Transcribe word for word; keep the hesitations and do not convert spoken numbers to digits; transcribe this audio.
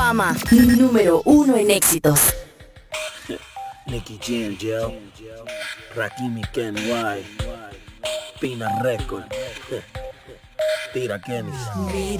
Fama, número uno en éxitos. Nicky Jam, yo. Rakimi Ken Y. Pina Record. Tira Kenny.